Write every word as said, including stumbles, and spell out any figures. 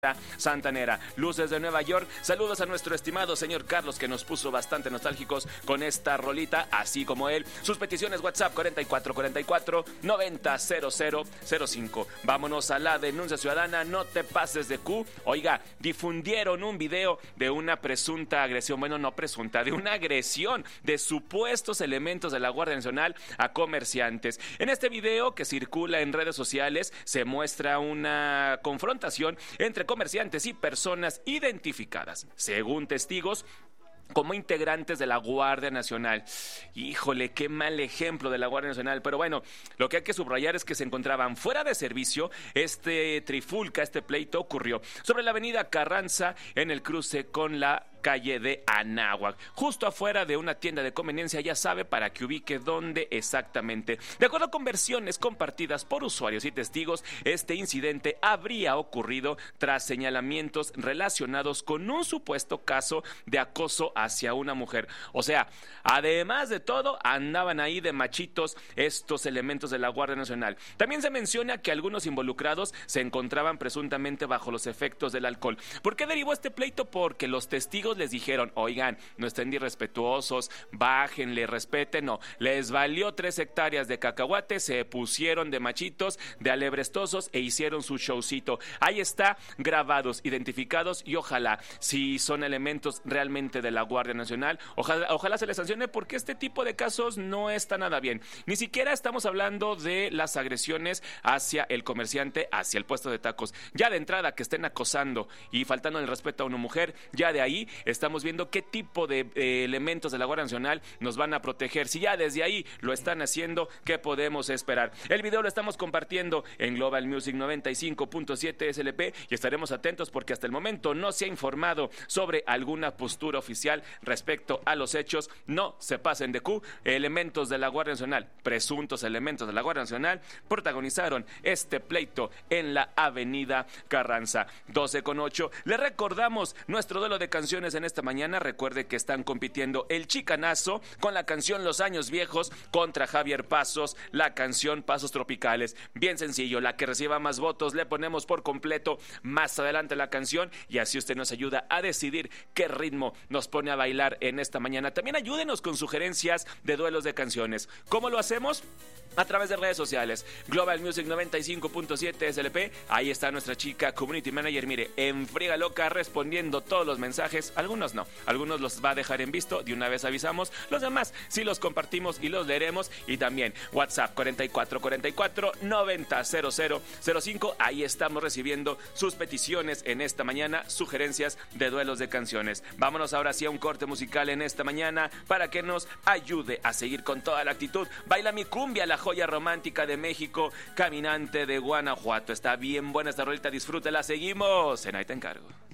Santanera. Luces de Nueva York. Saludos a nuestro estimado señor Carlos, que nos puso bastante nostálgicos con esta rolita, así como él. Sus peticiones WhatsApp cuarenta y cuatro cuarenta y cuatro noventa cero cero cero cinco. Vámonos a la denuncia ciudadana. No te pases de Q. Oiga, difundieron un video de una presunta agresión, bueno, no presunta, de una agresión de supuestos elementos de la Guardia Nacional a comerciantes. En este video que circula en redes sociales se muestra una confrontación entre comerciantes y personas identificadas, según testigos, como integrantes de la Guardia Nacional. Híjole, qué mal ejemplo de la Guardia Nacional. Pero bueno, lo que hay que subrayar es que se encontraban fuera de servicio. Este trifulca, este pleito ocurrió sobre la avenida Carranza, en el cruce con la calle de Anáhuac, justo afuera de una tienda de conveniencia, ya sabe, para que ubique dónde exactamente. De acuerdo con versiones compartidas por usuarios y testigos, este incidente habría ocurrido tras señalamientos relacionados con un supuesto caso de acoso hacia una mujer. O sea, además de todo, andaban ahí de machitos estos elementos de la Guardia Nacional. También se menciona que algunos involucrados se encontraban presuntamente bajo los efectos del alcohol. ¿Por qué derivó este pleito? Porque los testigos les dijeron: oigan, no estén irrespetuosos, bájenle, respeten. No, les valió tres hectáreas de cacahuate, se pusieron de machitos, de alebrestosos e hicieron su showcito. Ahí está, grabados, identificados, y ojalá, si son elementos realmente de la Guardia Nacional, ojalá, ojalá se les sancione, porque este tipo de casos no está nada bien. Ni siquiera estamos hablando de las agresiones hacia el comerciante, hacia el puesto de tacos. Ya de entrada, que estén acosando y faltando el respeto a una mujer, ya de ahí estamos viendo qué tipo de eh, elementos de la Guardia Nacional nos van a proteger. Si ya desde ahí lo están haciendo, ¿qué podemos esperar? El video lo estamos compartiendo en Global Music noventa y cinco punto siete S L P y estaremos atentos, porque hasta el momento no se ha informado sobre alguna postura oficial respecto a los hechos. No se pasen de Q. Elementos de la Guardia Nacional, presuntos elementos de la Guardia Nacional, protagonizaron este pleito en la avenida Carranza. doce con ocho. Le recordamos nuestro duelo de canciones en esta mañana. Recuerde que están compitiendo el Chicanazo con la canción Los Años Viejos contra Javier Pasos, la canción Pasos Tropicales. Bien sencillo, la que reciba más votos le ponemos por completo más adelante la canción, y así usted nos ayuda a decidir qué ritmo nos pone a bailar en esta mañana. También ayúdenos con sugerencias de duelos de canciones. ¿Cómo lo hacemos? A través de redes sociales. Global Music noventa y cinco punto siete S L P. Ahí está nuestra chica Community Manager, mire, en friega loca, respondiendo todos los mensajes. Algunos no, algunos los va a dejar en visto, de una vez avisamos. Los demás sí los compartimos y los leeremos. Y también WhatsApp cuarenta y cuatro cuarenta y cuatro noventa cero cero cero cinco. Ahí estamos recibiendo sus peticiones en esta mañana, sugerencias de duelos de canciones. Vámonos ahora sí a un corte musical en esta mañana para que nos ayude a seguir con toda la actitud. Baila mi cumbia, la joya romántica de México, Caminante de Guanajuato. Está bien buena esta rolita, disfrútela. Seguimos en Ahí Te Encargo.